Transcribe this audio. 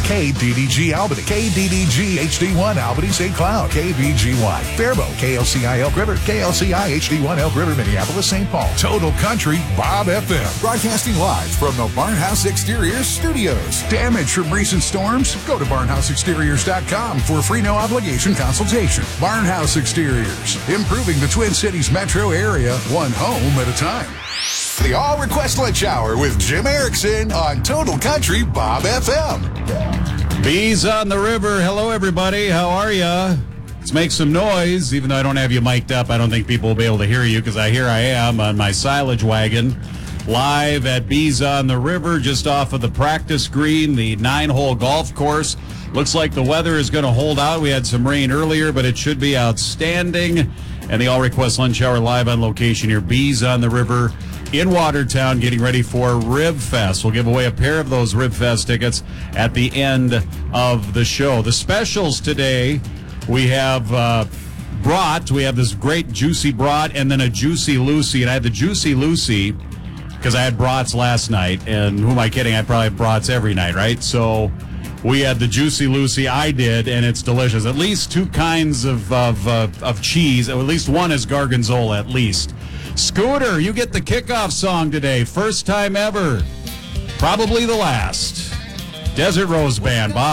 KDDG Albany, KDDG HD1 Albany St. Cloud, KBGY Faribault, KLCI Elk River, KLCI HD1 Elk River, Minneapolis, St. Paul. Total Country Bob FM. Broadcasting live from the Barnhouse Exteriors studios. Damage from recent storms? Go to barnhouseexteriors.com for a free no obligation consultation. Barnhouse Exteriors, improving the Twin Cities metro area, one home at a time. The All Request Lunch Hour with Jim Erickson on Total Country Bob FM. Bees on the River. Hello, everybody. How are ya? Let's make some noise. Even though I don't have you mic'd up, I don't think people will be able to hear you because here I am on my silage wagon, live at Bees on the River, just off of the practice green, the 9-hole golf course. Looks like the weather is going to hold out. We had some rain earlier, but it should be outstanding. And the All Request Lunch Hour live on location here, Bees on the River in Watertown, getting ready for Rib Fest. We'll give away a pair of those Rib Fest tickets at the end of the show. The specials today, we have brat. We have this great juicy brat and then a Juicy Lucy. And I had the Juicy Lucy because I had brats last night. And who am I kidding? I probably have brats every night, right? So we had the Juicy Lucy. I did, and it's delicious. At least two kinds of cheese. At least one is Gorgonzola, at least. Scooter, you get the kickoff song today. First time ever. Probably the last. Desert Rose Band. Bob.